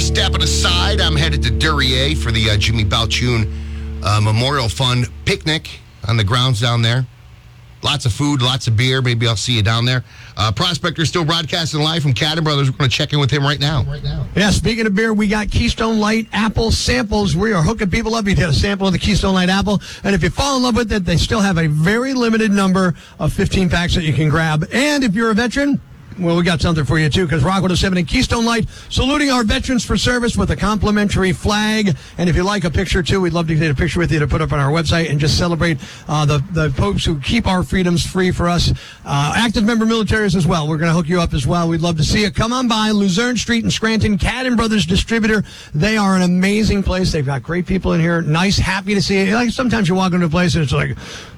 stepping aside. I'm headed to Duryea for the Jimmy Balchoon Memorial Fund picnic on the grounds down there. Lots of food, lots of beer. Maybe I'll see you down there. Prospector still broadcasting live from Cadden Brothers. We're going to check in with him right now. Yeah, speaking of beer, we got Keystone Light Apple samples. We are hooking people up. You get a sample of the Keystone Light Apple. And if you fall in love with it, they still have a very limited number of 15 packs that you can grab. And if you're a veteran, well, we got something for you, too, because Rock 107 and Keystone Light saluting our veterans for service with a complimentary flag. And if you like a picture, too, we'd love to get a picture with you to put up on our website and just celebrate the folks who keep our freedoms free for us. Active member militaries as well. We're going to hook you up as well. We'd love to see you. Come on by Luzerne Street in Scranton, Cadden Brothers Distributor. They are an amazing place. They've got great people in here. Nice, happy to see you. Like sometimes you walk into a place and it's like,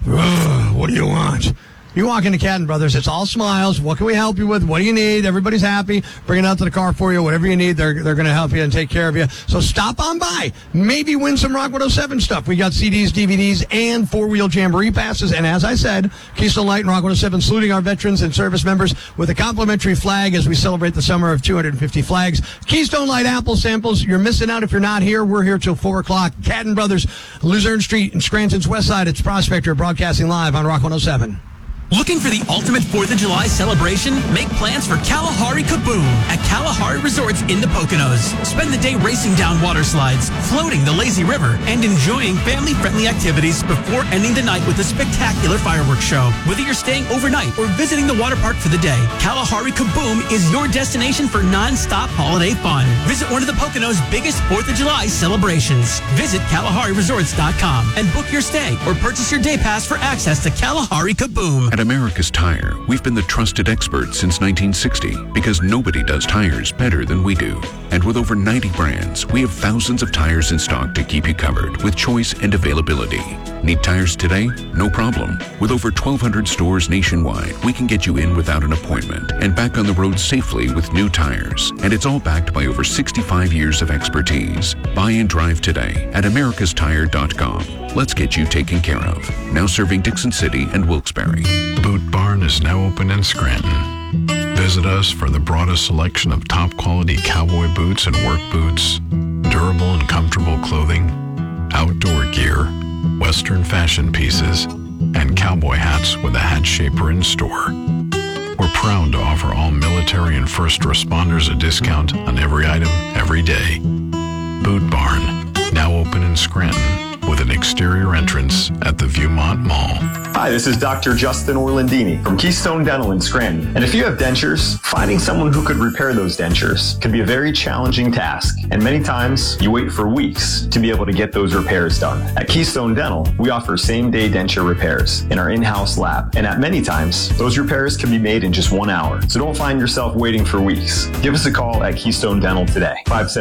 what do you want? You walk into Cadden Brothers, it's all smiles. What can we help you with? What do you need? Everybody's happy. Bring it out to the car for you. Whatever you need, they're going to help you and take care of you. So stop on by. Maybe win some Rock 107 stuff. We got CDs, DVDs, and four-wheel Jamboree passes. And as I said, Keystone Light and Rock 107 saluting our veterans and service members with a complimentary flag as we celebrate the summer of 250 flags. Keystone Light Apple samples. You're missing out if you're not here. We're here till 4 o'clock. Cadden Brothers, Luzerne Street in Scranton's West Side. It's Prospector broadcasting live on Rock 107. Looking for the ultimate 4th of July celebration? Make plans for Kalahari Kaboom at Kalahari Resorts in the Poconos. Spend the day racing down water slides, floating the lazy river, and enjoying family-friendly activities before ending the night with a spectacular fireworks show. Whether you're staying overnight or visiting the water park for the day, Kalahari Kaboom is your destination for non-stop holiday fun. Visit one of the Poconos' biggest 4th of July celebrations. Visit KalahariResorts.com and book your stay or purchase your day pass for access to Kalahari Kaboom. At America's Tire, we've been the trusted experts since 1960 because nobody does tires better than we do. And with over 90 brands, we have thousands of tires in stock to keep you covered with choice and availability. Need tires today? No problem. With over 1,200 stores nationwide, we can get you in without an appointment and back on the road safely with new tires. And it's all backed by over 65 years of expertise. Buy and drive today at americastire.com. Let's get you taken care of. Now serving Dixon City and Wilkes-Barre. Boot Barn is now open in Scranton. Visit us for the broadest selection of top quality cowboy boots and work boots, durable and comfortable clothing, outdoor gear, Western fashion pieces, and cowboy hats with a hat shaper in store. We're proud to offer all military and first responders a discount on every item, every day. Boot Barn, now open in Scranton, with an exterior entrance at the Viewmont Mall. Hi, this is Dr. Justin Orlandini from Keystone Dental in Scranton. And if you have dentures, finding someone who could repair those dentures can be a very challenging task. And many times, you wait for weeks to be able to get those repairs done. At Keystone Dental, we offer same-day denture repairs in our in-house lab. And at many times, those repairs can be made in just 1 hour. So don't find yourself waiting for weeks. Give us a call at Keystone Dental today,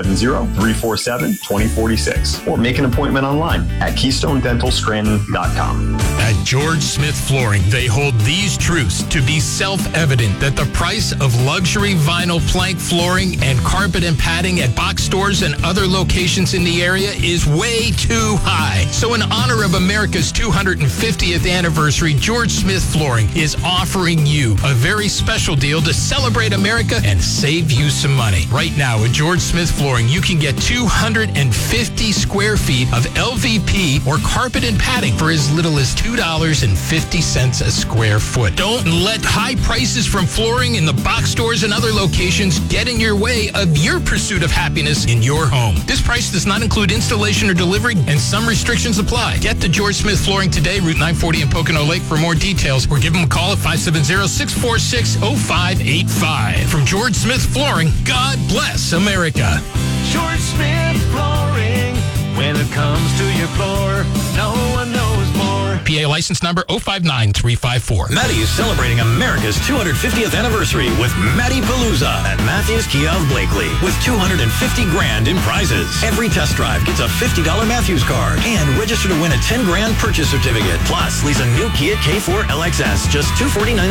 570-347-2046, or make an appointment online at KeystoneDentalScranton.com. At George Smith Flooring, they hold these truths to be self-evident that the price of luxury vinyl plank flooring and carpet and padding at box stores and other locations in the area is way too high. So in honor of America's 250th anniversary, George Smith Flooring is offering you a very special deal to celebrate America and save you some money. Right now at George Smith Flooring, you can get 250 square feet of LVP or carpet and padding for as little as $2.50 a square foot. Don't let high prices from flooring in the box stores and other locations get in your way of your pursuit of happiness in your home. This price does not include installation or delivery, and some restrictions apply. Get to George Smith Flooring today, Route 940 in Pocono Lake for more details, or give them a call at 570-646-0585. From George Smith Flooring, God bless America. George Smith Flooring. When it comes to your floor, no one knows more. PA license number 059354. Matty is celebrating America's 250th anniversary with Matty Palooza at Matthews Kia of Blakely with $250 grand in prizes. Every test drive gets a $50 Matthews card and register to win a $10 grand purchase certificate. Plus, lease a new Kia K4 LXS, just $249